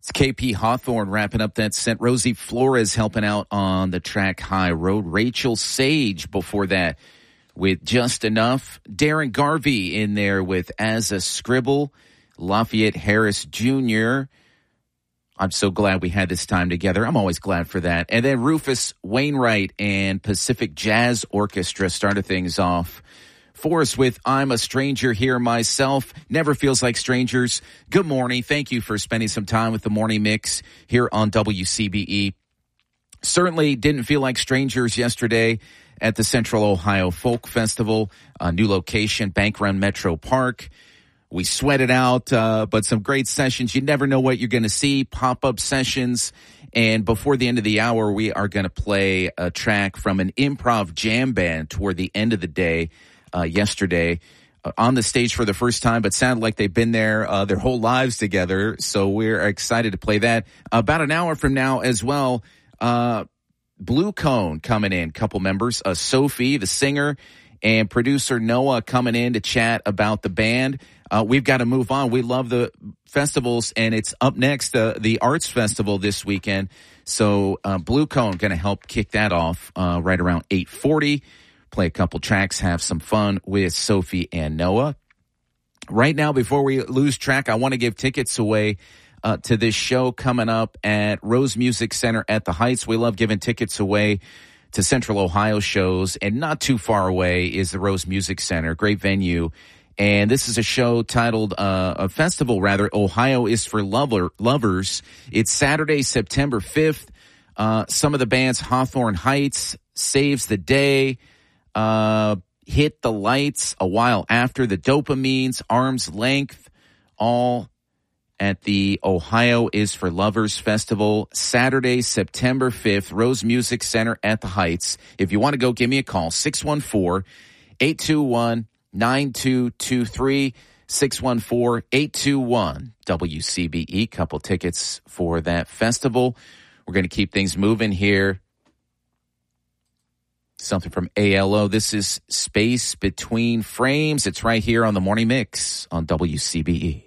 It's KP Hawthorne wrapping up that set. Rosie Flores helping out on the track High Road. Rachel Sage before that with Just Enough. Darren Garvey in there with As a Scribble. Lafayette Harris Jr. I'm so glad we had this time together. I'm always glad for that. And then Rufus Wainwright and Pacific Jazz Orchestra started things off for us with I'm a Stranger Here Myself. Never feels like strangers. Good morning. Thank you for spending some time with the Morning Mix here on WCBE. Certainly didn't feel like strangers yesterday at the Central Ohio Folk Festival, a new location, Bank Run Metro Park. We sweated out, but some great sessions. You never know what you're going to see, pop-up sessions. And before the end of the hour, we are going to play a track from an improv jam band toward the end of the day. Yesterday on the stage for the first time, but sounded like they've been there their whole lives together. So we're excited to play that. About an hour from now as well, Blue Cone coming in, couple members, Sophie, the singer, and producer Noah coming in to chat about the band. We've got to move on. We love the festivals, and it's up next, the Arts Festival this weekend. So Blue Cone going to help kick that off right around 8:40. Play a couple tracks, have some fun with Sophie and Noah. Right now, before we lose track, I want to give tickets away to this show coming up at Rose Music Center at the Heights. We love giving tickets away to Central Ohio shows, and not too far away is the Rose Music Center, great venue. And this is a show titled, a festival rather, Ohio is for Lovers. It's Saturday, September 5th. Some of the bands, Hawthorne Heights, Saves the Day, Hit the Lights, A While After, the Dopamines, Arm's Length, all at the Ohio is for Lovers Festival, Saturday, September 5th, Rose Music Center at the Heights. If you want to go, give me a call, 614-821-9223, 614-821-WCBE. Couple tickets for that festival. We're going to keep things moving here. Something from ALO. This is Space Between Frames. It's right here on the Morning Mix on WCBE.